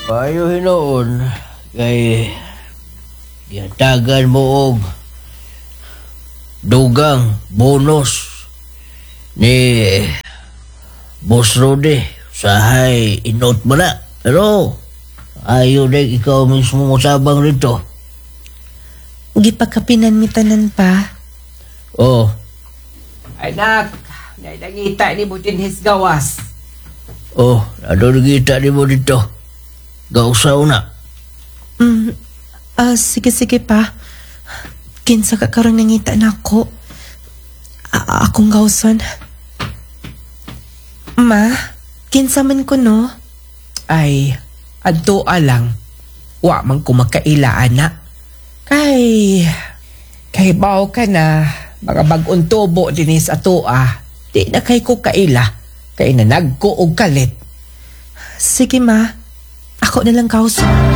Payo hinoon kay gihantagan mo og dugang bonus ni Boss Rudy sahay inot mo na. Pero ayaw na ikaw mismo musabang rito. Gipakapinan mi tanan pa. Oh, Ay nak, naidangita ni mo din his gawas. nadorgita ni mo dito. Gausaw na. Sige pa. Kinsa ka karon nangita na ako. Akong gawson. Ma, kinsa man ko no? Ay, adtoa lang. Wa man ko makaila, ana. Kay baw ka na, mga bag-ong tubo dinis atoa. Di na kay ko kaila. Kay nanagko og kalit. Sige ma, ako na lang gawson.